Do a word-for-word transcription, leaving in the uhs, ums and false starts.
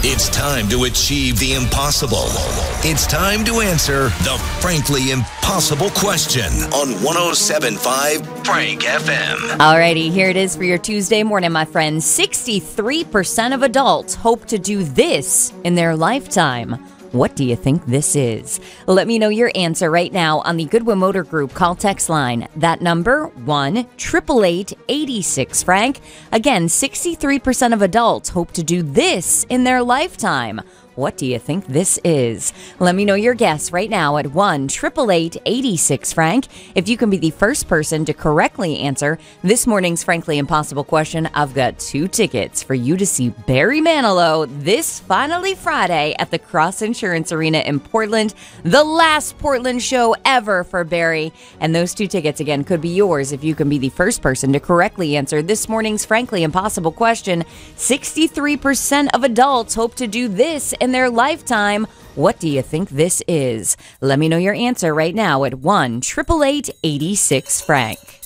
It's time to achieve the impossible. It's time to answer the frankly impossible question on one oh seven point five Frank F M. Alrighty, here it is for your Tuesday morning, my friends. sixty-three percent of adults hope to do this in their lifetime. What do you think this is? Let me know your answer right now on the Goodwin Motor Group call text line. That number, one eight eight eight, eight six, Frank. Again, sixty-three percent of adults hope to do this in their lifetime. What do you think this is? Let me know your guess right now at one eight eight eight, eight six, Frank. If you can be the first person to correctly answer this morning's Frankly Impossible question, I've got two tickets for you to see Barry Manilow this finally Friday at the Cross Insurance Arena in Portland. The last Portland show ever for Barry. And those two tickets, again, could be yours if you can be the first person to correctly answer this morning's Frankly Impossible question. sixty-three percent of adults hope to do this in their lifetime. What do you think this is? Let me know your answer right now at one eight eight eight, eight six, Frank.